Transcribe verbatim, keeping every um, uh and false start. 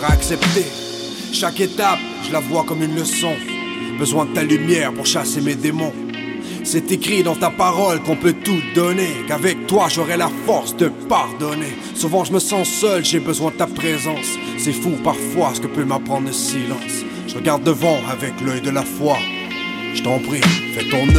à accepter. Chaque étape, je la vois comme une leçon. Besoin de ta lumière pour chasser mes démons. C'est écrit dans ta parole qu'on peut tout donner, qu'avec toi j'aurai la force de pardonner. Souvent je me sens seul, j'ai besoin de ta présence. C'est fou parfois ce que peut m'apprendre le silence. Je regarde devant avec l'œil de la foi. Je t'en prie, fais ton œuvre.